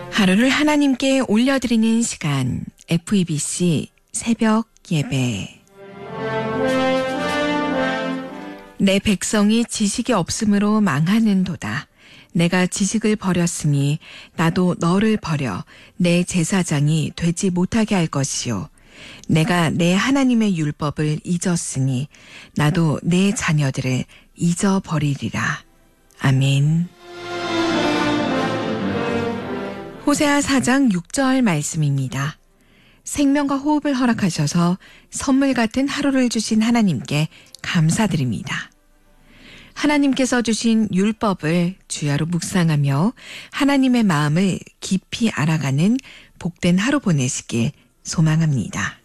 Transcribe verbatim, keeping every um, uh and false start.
하루를 하나님께 올려드리는 시간 에프이비씨 새벽 예배. 내 백성이 지식이 없으므로 망하는도다. 내가 지식을 버렸으니 나도 너를 버려 내 제사장이 되지 못하게 할 것이요. 내가 내 하나님의 율법을 잊었으니 나도 내 자녀들을 잊어버리리라. 아멘. 호세아 사 장 육 절 말씀입니다. 생명과 호흡을 허락하셔서 선물 같은 하루를 주신 하나님께 감사드립니다. 하나님께서 주신 율법을 주야로 묵상하며 하나님의 마음을 깊이 알아가는 복된 하루 보내시길 소망합니다.